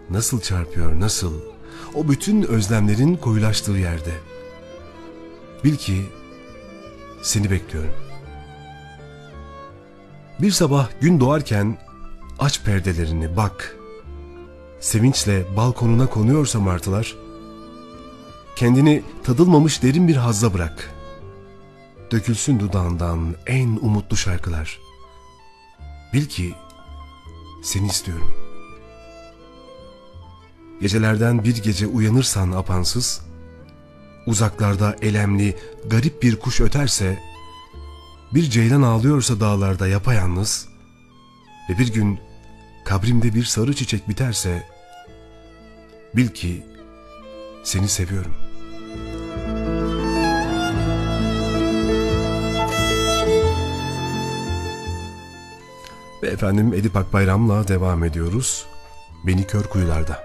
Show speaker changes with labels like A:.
A: nasıl çarpıyor, nasıl? O bütün özlemlerin koyulaştığı yerde. Bil ki seni bekliyorum. Bir sabah gün doğarken aç perdelerini, bak. Sevinçle balkonuna konuyorsa martılar, kendini tadılmamış derin bir hazza bırak. Dökülsün dudağından en umutlu şarkılar. Bil ki seni istiyorum. Gecelerden bir gece uyanırsan apansız, uzaklarda elemli garip bir kuş öterse, bir ceylan ağlıyorsa dağlarda yapayalnız ve bir gün kabrimde bir sarı çiçek biterse, bil ki seni seviyorum. Ve efendim Edip Akbayram'la devam ediyoruz. Beni Kör Kuyularda.